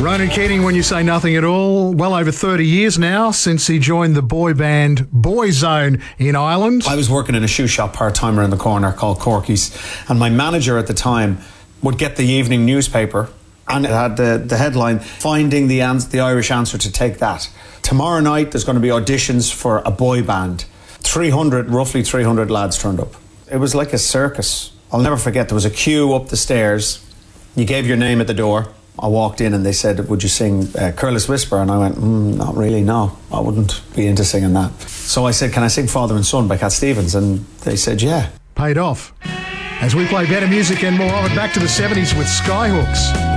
Ronan Keating, When You Say Nothing at All, well over 30 years now since he joined the boy band Boyzone in Ireland. I was working in a shoe shop part-time around the corner called Corky's, and my manager at the time would get the evening newspaper, and it had the headline, "Finding the Irish Answer to Take That." Tomorrow night there's going to be auditions for a boy band. Roughly 300 lads turned up. It was like a circus. I'll never forget, there was a queue up the stairs. You gave your name at the door. I walked in and they said, "Would you sing Careless Whisper?" And I went, "Not really, no. I wouldn't be into singing that." So I said, "Can I sing Father and Son by Cat Stevens?" And they said, "Yeah." Paid off. As we play better music and more of it, back to the 70s with Skyhooks.